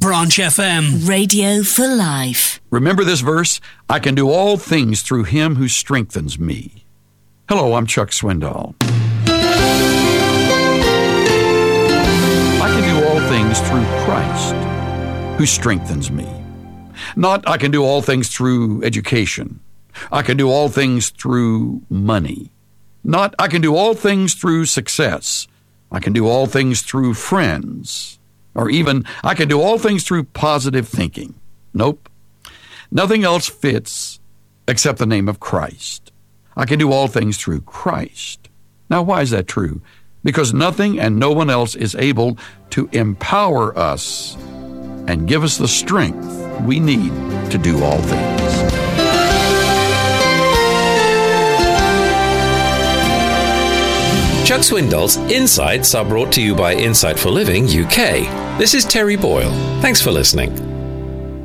Branch FM. Radio for life. Remember this verse? I can do all things through him who strengthens me. Hello, I'm Chuck Swindoll. I can do all things through Christ who strengthens me. Not I can do all things through education. I can do all things through money. Not I can do all things through success. I can do all things through friends. Or even I can do all things through positive thinking. Nope. Nothing else fits except the name of Christ. I can do all things through Christ. Now, why is that true? Because nothing and no one else is able to empower us and give us the strength we need to do all things. Chuck Swindoll's Insights are brought to you by Insight for Living UK. This is Terry Boyle. Thanks for listening.